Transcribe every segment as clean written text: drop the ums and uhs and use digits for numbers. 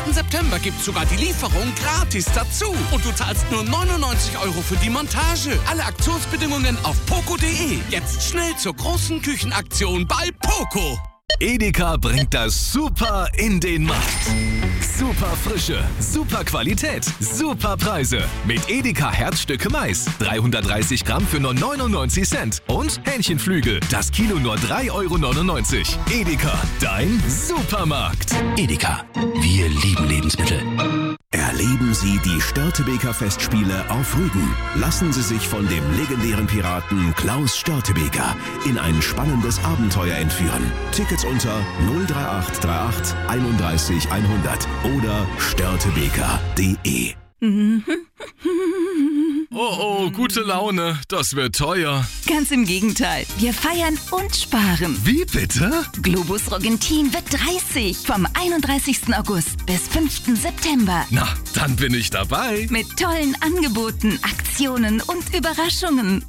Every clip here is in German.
September gibt's sogar die Lieferung gratis dazu. Und du zahlst nur 99 € für die Montage. Alle Aktionsbedingungen auf poco.de. Jetzt schnell zur großen Küchenaktion bei Poco. Edeka bringt das Super in den Markt. Super Frische, super Qualität, super Preise. Mit Edeka Herzstücke Mais. 330 Gramm für nur 99 Cent. Und Hähnchenflügel. Das Kilo nur 3,99 €. Edeka, dein Supermarkt. Edeka, wir lieben Lebensmittel. Erleben Sie die Störtebeker Festspiele auf Rügen. Lassen Sie sich von dem legendären Piraten Klaus Störtebeker in ein spannendes Abenteuer entführen. Tickets unter 03838 31 100 oder störtebeker.de. Oh, gute Laune. Das wird teuer. Ganz im Gegenteil. Wir feiern und sparen. Wie bitte? Globus Rogentin wird 30. Vom 31. August bis 5. September. Na, dann bin ich dabei. Mit tollen Angeboten, Aktionen und Überraschungen.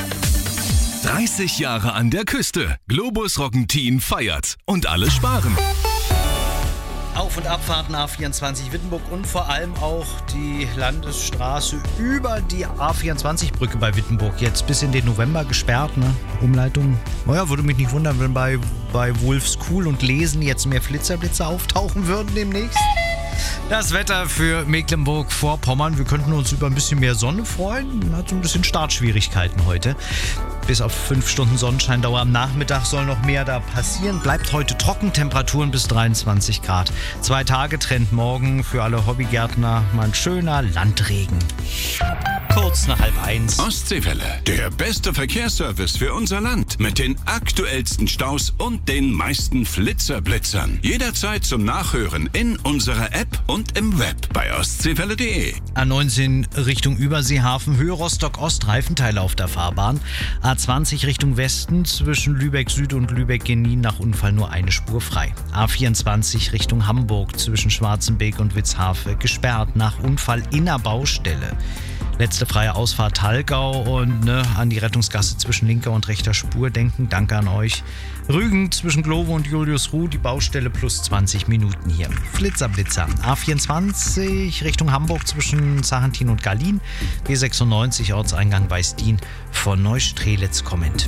30 Jahre an der Küste. Globus Rogentin feiert. Und alle sparen. Auf- und Abfahrten A24 Wittenburg und vor allem auch die Landesstraße über die A24-Brücke bei Wittenburg. Jetzt bis in den November gesperrt, ne? Umleitung. Naja, würde mich nicht wundern, wenn bei Wolfs Kuhl und Lesen jetzt mehr Flitzerblitze auftauchen würden demnächst. Das Wetter für Mecklenburg-Vorpommern. Wir könnten uns über ein bisschen mehr Sonne freuen. Hat so ein bisschen Startschwierigkeiten heute. Bis auf 5 Stunden Sonnenscheindauer am Nachmittag soll noch mehr da passieren. Bleibt heute trocken, Temperaturen bis 23 Grad. 2 Tage Trend morgen für alle Hobbygärtner. Mal ein schöner Landregen. Kurz nach 12:30. Ostseewelle, der beste Verkehrsservice für unser Land. Mit den aktuellsten Staus und den meisten Flitzerblitzern. Jederzeit zum Nachhören in unserer App und im Web bei ostseewelle.de. A19 Richtung Überseehafen, Höhe Rostock-Ost, Reifenteile auf der Fahrbahn. A20 Richtung Westen, zwischen Lübeck Süd und Lübeck-Genin nach Unfall nur eine Spur frei. A24 Richtung Hamburg, zwischen Schwarzenbeek und Witzhafe, gesperrt nach Unfall in der Baustelle. Letzte freie Ausfahrt Thalgau und an die Rettungsgasse zwischen linker und rechter Spur denken. Danke an euch. Rügen zwischen Glovo und Juliusruh, die Baustelle plus 20 Minuten hier. Flitzerblitzer. A24 Richtung Hamburg zwischen Sarrentin und Gallin. B96 Ortseingang Weißdien von Neustrelitz kommend.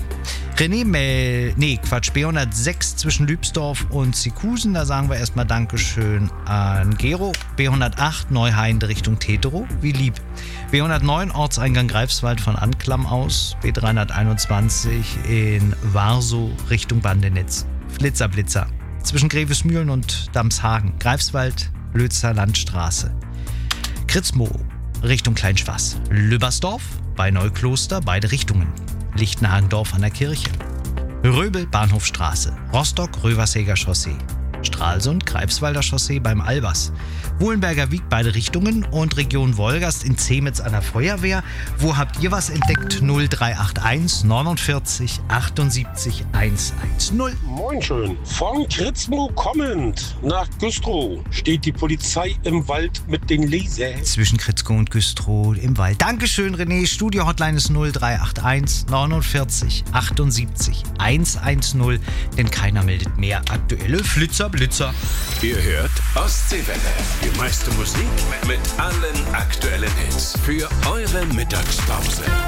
B106 zwischen Lübsdorf und Zikusen. Da sagen wir erstmal Dankeschön an Gero. B108 Neuhain Richtung Tetero. Wie lieb. B109 Ortseingang Greifswald von Anklam aus. B321 in Warsow Richtung Bandenitz. Flitzerblitzer. Zwischen Grevesmühlen und Damshagen. Greifswald, Lötzer Landstraße. Kritzmo Richtung Kleinschwaß. Lübbersdorf bei Neukloster, beide Richtungen. Lichtenhagendorf an der Kirche. Röbel, Bahnhofstraße. Rostock, Röversäger Chaussee. Stralsund, Greifswalder Chaussee beim Albers. Wohlenberger Wieg, beide Richtungen. Und Region Wolgast in Zemitz an der Feuerwehr. Wo habt ihr was entdeckt? 0381 49 78 110. Moin schön. Von Kritzmo kommend nach Güstrow steht die Polizei im Wald mit den Lasern. Zwischen Kritzko und Güstrow im Wald. Dankeschön, René. Studio-Hotline ist 0381 49 78 110. Denn keiner meldet mehr aktuelle Flitzerblitzer. Ihr hört Ostseewelle. Die meiste Musik mit allen aktuellen Hits für eure Mittagspause.